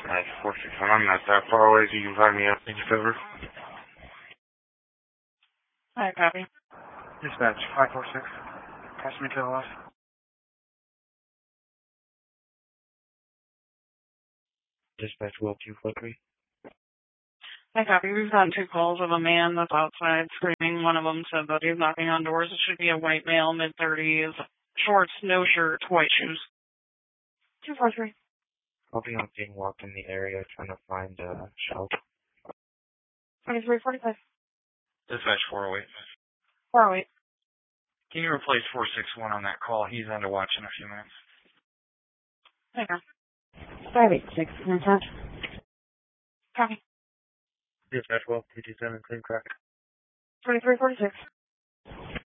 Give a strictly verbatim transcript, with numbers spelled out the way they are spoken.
Dispatch four six one, I'm not that far away, so you can find me up in cover. Hi, copy. Dispatch five four six. Pass me to the left. Dispatch Will two four three. Hi, copy. We've gotten two calls of a man that's outside screaming. One of them said that he's knocking on doors. It should be a white male, mid thirties, shorts, no shirt, white shoes. two four three. I'll be on being walked in the area trying to find a uh, shelter. twenty-three forty-five. Dispatch four oh eight. four oh eight. Can you replace four six one on that call? He's under watch in a few minutes. There you go. five eight six, contact. Copy. Dispatch Will two two seven, clean crack. twenty-three forty-six.